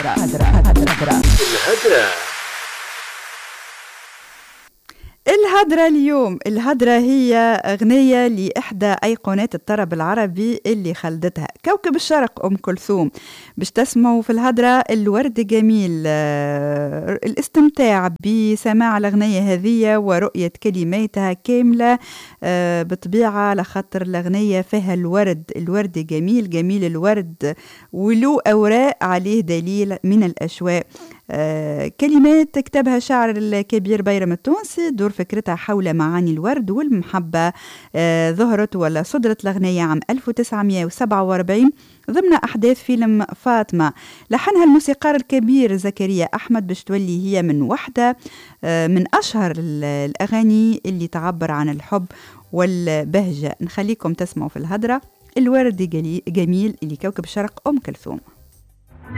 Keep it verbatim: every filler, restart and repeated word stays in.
الهدرة الهدرة الهدرة الهدرة اليوم. الهدرة هي أغنية لإحدى أيقونات الطرب العربي اللي خلدتها كوكب الشرق أم كلثوم. باش تسمعوا في الهدرة الورد جميل. آه الاستمتاع بسماع الأغنية هذه ورؤية كلماتها كاملة آه بطبيعة، على خاطر الأغنية فيها الورد. الورد جميل جميل الورد، ولو أوراق عليه دليل من الأشواق. آه كلمات كتبها شاعر الكبير بيرم التونسي، دور فكرتها حول معاني الورد والمحبة. آه ظهرت ولا صدرت الأغنية عام ألف وتسعمائة وسبعة وأربعين ضمن أحداث فيلم فاطمة. لحنها الموسيقار الكبير زكريا أحمد، باش تولي هي من وحدة آه من أشهر الأغاني اللي تعبر عن الحب والبهجة. نخليكم تسمعوا في الهدرة الورد جميل اللي كوكب الشرق أم كلثوم.